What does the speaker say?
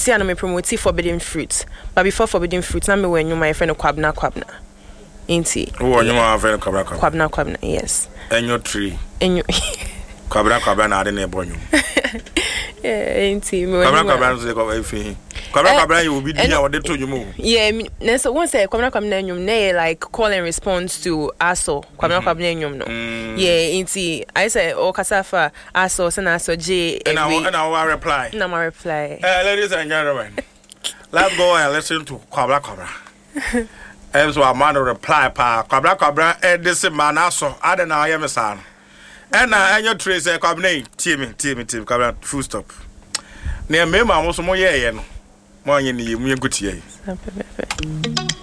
see I me promote forbidden fruit. But before forbidden fruit, na me when you my friend kwabna. Inti. Oh, you my friend kwabna. Yes. And your tree. And you kwabna na de na ebonyu. Inti. Kwabna so go efi. Kwabna you will be there what they told you move. Yeah, so once say kwabna nyum na like call and response to aso kwabna nyum no. Yeah, inti I say o kasafa aso se na aso J and I reply. Na my reply. Ladies and gentlemen, let's go and listen to kwabna. So a man reply pa kwabna this man aso I don't know I am son. And your trace kwabna team kwabna full stop. Ne me ma mo so mo ye no. Mo anye ni mu yenkutie.